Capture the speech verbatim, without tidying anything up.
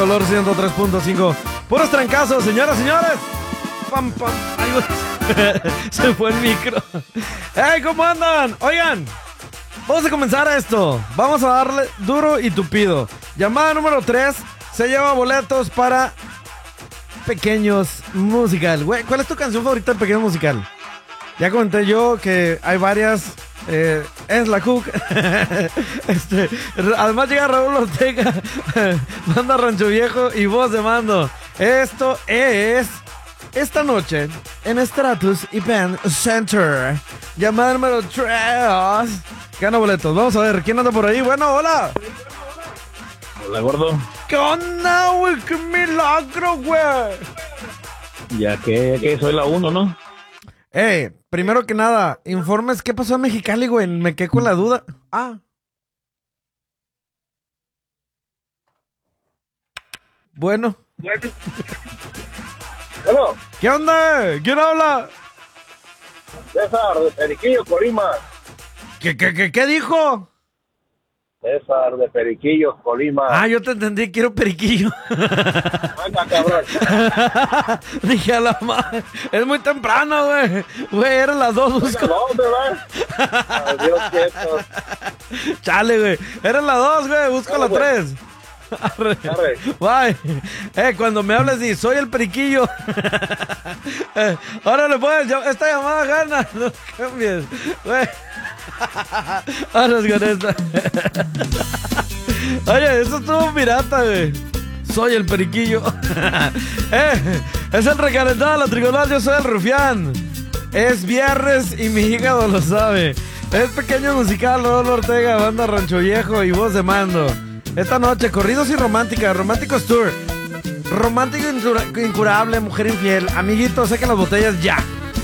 Color ciento tres punto cinco. Puros trancazos, señoras, señores. Pam, pam. Ay, güey. Se fue el micro. ¡Hey! ¿Cómo andan? Oigan, vamos a comenzar esto. Vamos a darle duro y tupido. Llamada número tres. Se lleva boletos para Pequeños Musical. Güey, ¿cuál es tu canción favorita de Pequeños Musical? Ya comenté yo que hay varias. Eh, es la Cook. este, además llega Raúl Ortega, Banda Rancho Viejo y voz de mando. Esto es esta noche en Stratus Event Center. Llamada número tres. Gana boletos. Vamos a ver quién anda por ahí. Bueno, hola. Hola, gordo. ¿Qué onda, güey? ¡Qué milagro, güey! Ya que, que soy la uno, ¿no? Eh, primero que nada, informes qué pasó en Mexicali, güey. Me quedé con la duda. Ah. Bueno. Bueno. ¿Qué onda? ¿Quién habla? César, de Periquillo, Colima. ¿Qué, qué, qué, qué dijo? César, de Periquillo, Colima. Ah, yo te entendí, quiero periquillo. Anda, cabrón. Dije a la madre. Es muy temprano, güey. Güey, eran las dos. Busco... ¿Dónde va? Adiós, quieto. Chale, güey. Eran las dos, güey. Busco Dale, la güey. tres. Arre. Arre. Bye. Eh, cuando me hables y soy el periquillo. eh, órale, pues, yo- esta llamada gana. No cambies. Güey. Vámonos con esta. Oye, eso estuvo pirata, güey. Soy el periquillo. eh, es el recalentado de la trigonal. Yo soy el rufián. Es viernes y mi hígado lo sabe. Es Pequeño Musical, Raúl Ortega, Banda Rancho Viejo y voz de mando. Esta noche, corridos y romántica, Románticos Tour. Romántico incura- incurable, mujer infiel. Amiguitos, saquen las botellas ya.